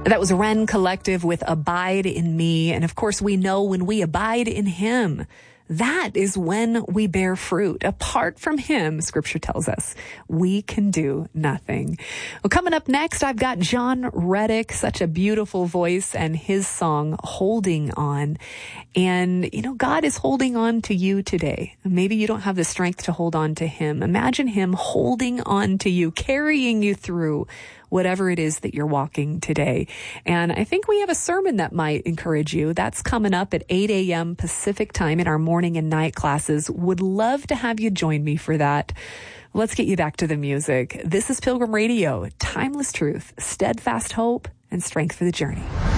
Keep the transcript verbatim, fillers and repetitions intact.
That was Ren Collective with Abide in Me. And of course, we know when we abide in Him, that is when we bear fruit. Apart from Him, Scripture tells us, we can do nothing. Well, coming up next, I've got John Reddick, such a beautiful voice, and his song, Holding On. And, you know, God is holding on to you today. Maybe you don't have the strength to hold on to Him. Imagine Him holding on to you, carrying you through whatever it is that you're walking today. And I think we have a sermon that might encourage you. That's coming up at eight a.m. Pacific time in our morning and night classes. Would love to have you join me for that. Let's get you back to the music. This is Pilgrim Radio, timeless truth, steadfast hope, and strength for the journey.